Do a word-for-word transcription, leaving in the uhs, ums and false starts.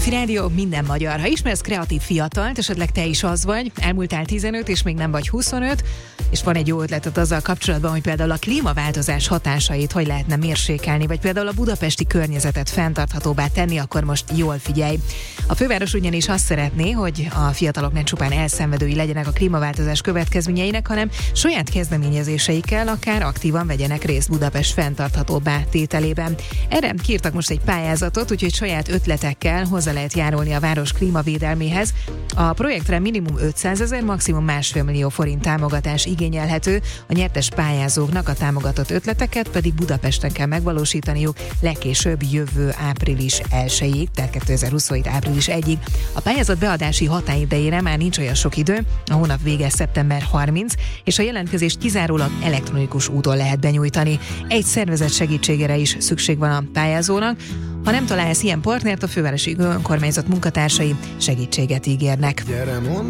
Petőfi Rádió, minden magyar. Ha ismersz kreatív fiatalt, esetleg te is az vagy, elmúltál tizenöt és még nem vagy huszonöt, és van egy jó ötletet azzal kapcsolatban, hogy például a klímaváltozás hatásait hogy lehetne mérsékelni, vagy például a budapesti környezetet fenntarthatóbbá tenni, akkor most jól figyelj. A főváros ugyanis azt szeretné, hogy a fiatalok ne csupán elszenvedői legyenek a klímaváltozás következményeinek, hanem saját kezdeményezéseikkel akár aktívan vegyenek részt Budapest fenntarthatóbbá tételében. Erre kiírtak most egy pályázatot, úgyhogy saját ötletekkel hozzá lehet járulni a város klímavédelméhez. A projektre minimum ötszázezer, maximum másfél millió forint támogatás igényelhető, a nyertes pályázóknak a támogatott ötleteket pedig Budapesten kell megvalósítaniuk legkésőbb jövő április elsejéig, tehát kétezer-huszonhét április elsejéig. A pályázat beadási határidejére már nincs olyan sok idő, a hónap vége szeptember harmincadika, és a jelentkezést kizárólag elektronikus úton lehet benyújtani. Egy szervezet segítségére is szükség van a pályázónak. Ha nem találsz ilyen partnert, a fővárosi önkormányzat munkatársai segítséget ígérnek. Gyere, mondd